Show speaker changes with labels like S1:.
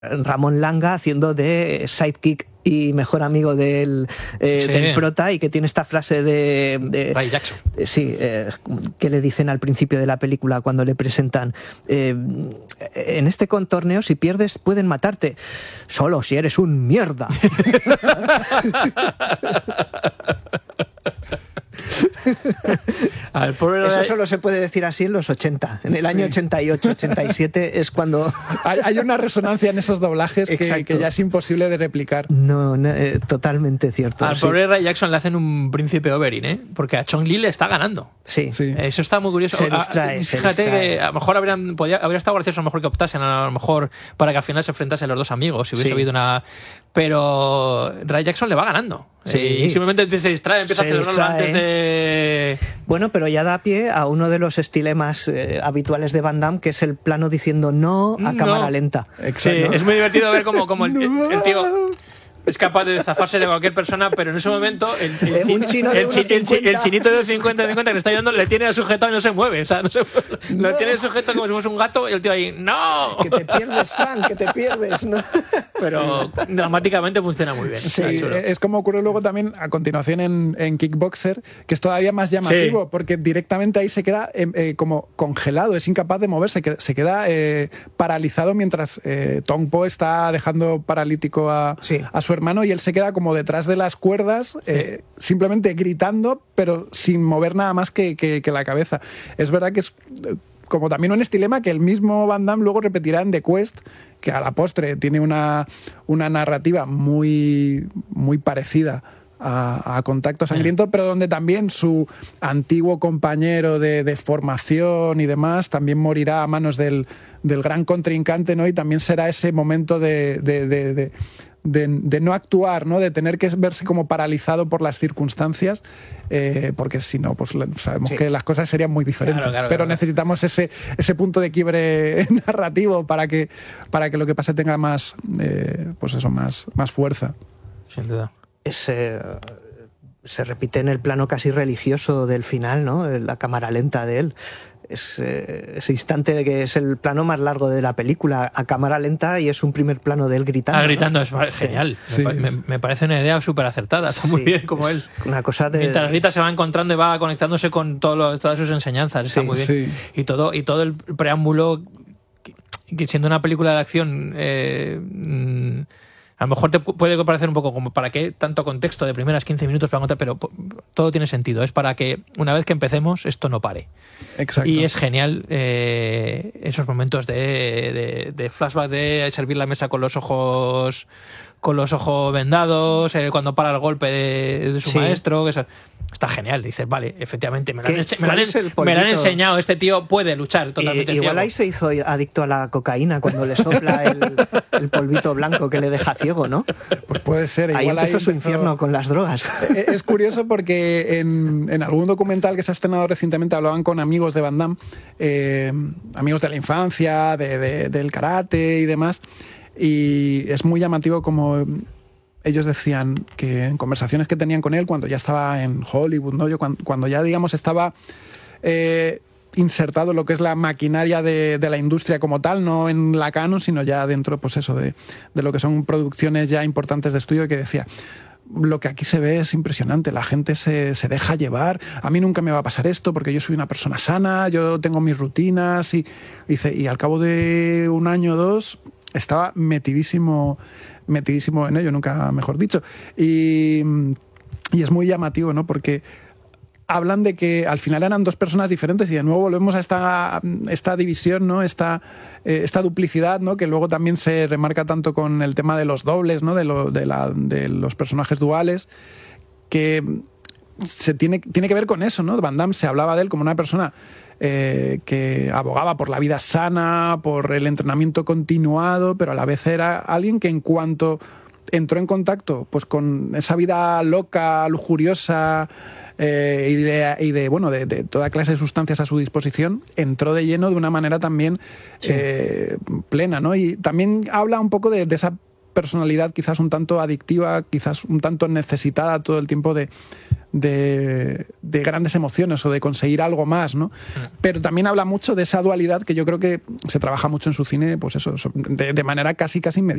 S1: Ramón Langa haciendo de sidekick y mejor amigo del prota, y que tiene esta frase de
S2: Ray Jackson.
S1: Sí, que le dicen al principio de la película cuando le presentan: en este torneo, si pierdes pueden matarte, solo si eres un mierda. Eso solo se pude decir así en los 80. En el año 88, 87 es cuando...
S3: Hay una resonancia en esos doblajes que ya es imposible de replicar.
S1: No, totalmente cierto.
S2: Al pobre Ray Jackson le hacen un príncipe Oberyn, ¿eh? Porque a Chong Li le está ganando.
S1: Sí.
S2: Eso está muy curioso.
S1: Se distrae.
S2: Que a lo mejor habría estado gracioso a lo mejor que optasen a lo mejor para que al final se enfrentasen los dos amigos, si hubiese habido una... Pero Ray Jackson le va ganando.
S1: Sí.
S2: Y simplemente se distrae, empieza a celebrarlo antes de...
S1: Bueno, pero ya da pie a uno de los estilemas habituales de Van Damme, que es el plano diciendo no a cámara lenta.
S2: Sí, es muy divertido ver cómo el tío es capaz de zafarse de cualquier persona, pero en ese momento el chinito de 50-50 que le está ayudando le tiene sujetado y no se mueve. O sea, lo tiene sujeto como si fuese un gato y el tío ahí, ¡no!
S1: Que te pierdes, Frank, que te pierdes, ¿no?
S2: Pero dramáticamente funciona muy bien.
S3: Sí, es como ocurre luego también a continuación en Kickboxer, que es todavía más llamativo, porque directamente ahí se queda como congelado, es incapaz de moverse, se queda paralizado mientras Tong Po está dejando paralítico a su hermano, y él se queda como detrás de las cuerdas, simplemente gritando, pero sin mover nada más que la cabeza. Es verdad que es como también un estilema que el mismo Van Damme luego repetirá en The Quest, que a la postre tiene una narrativa muy, muy parecida a Contacto Sangriento, pero donde también su antiguo compañero de formación y demás también morirá a manos del gran contrincante, ¿no? Y también será ese momento de no actuar, ¿no? De tener que verse como paralizado por las circunstancias, porque si no, pues sabemos que las cosas serían muy diferentes. Pero necesitamos ese punto de quiebre narrativo para que lo que pase tenga más, más fuerza.
S2: Sin duda.
S1: Se repite en el plano casi religioso del final, ¿no? La cámara lenta de él. Ese instante de que es el plano más largo de la película, a cámara lenta, y es un primer plano de él gritando.
S2: Gritando,
S1: ¿no?
S2: Es genial.
S1: Sí.
S2: Me parece una idea súper acertada. Está muy bien como él.
S1: Una cosa de...
S2: Mientras grita se va encontrando y va conectándose con todas sus enseñanzas. Está muy bien.
S3: Sí.
S2: Y todo el preámbulo, que siendo una película de acción... a lo mejor te puede parecer un poco como para qué tanto contexto de primeras 15 minutos para contar, pero todo tiene sentido. Es para que una vez que empecemos esto no pare.
S3: Exacto.
S2: Y es genial esos momentos de flashback, de servir la mesa con los ojos vendados, cuando para el golpe de su maestro, que está genial. Dices, vale, efectivamente, me lo han enseñado, este tío puede luchar totalmente
S1: igual
S2: ciego.
S1: ahí se hizo adicto a la cocaína cuando le sopla el polvito blanco que le deja ciego, ¿no?
S3: Pues puede ser.
S1: Ahí empezó su infierno con las drogas.
S3: Es curioso porque en algún documental que se ha estrenado recientemente hablaban con amigos de Van Damme, amigos de la infancia, del karate y demás, y es muy llamativo como ellos decían que en conversaciones que tenían con él cuando ya estaba en Hollywood, ¿no? Cuando ya, digamos, estaba insertado en lo que es la maquinaria de la industria como tal, no en la canon, sino ya dentro, pues eso, de lo que son producciones ya importantes de estudio, que decía: lo que aquí se ve es impresionante, la gente se deja llevar, a mí nunca me va a pasar esto porque yo soy una persona sana, yo tengo mis rutinas, y al cabo de un año o dos estaba metidísimo en ello, nunca mejor dicho. Y es muy llamativo, ¿no? Porque hablan de que al final eran dos personas diferentes, y de nuevo volvemos a esta división, ¿no? Esta duplicidad, ¿no? Que luego también se remarca tanto con el tema de los dobles, ¿no? De los personajes duales, que tiene que ver con eso, ¿no? Van Damme, se hablaba de él como una persona que abogaba por la vida sana, por el entrenamiento continuado, pero a la vez era alguien que, en cuanto entró en contacto pues con esa vida loca, lujuriosa, y de toda clase de sustancias a su disposición, entró de lleno de una manera también plena, ¿no? Y también habla un poco de esa personalidad quizás un tanto adictiva, quizás un tanto necesitada todo el tiempo de grandes emociones o de conseguir algo más, ¿no? Pero también habla mucho de esa dualidad que yo creo que se trabaja mucho en su cine, pues eso, de manera casi inmediata.